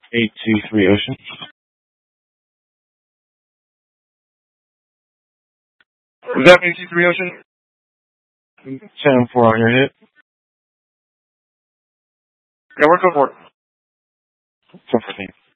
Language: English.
823 Ocean. Was that 823 Ocean? 10-4 on your hit. Yeah, we're good for it. 10-14.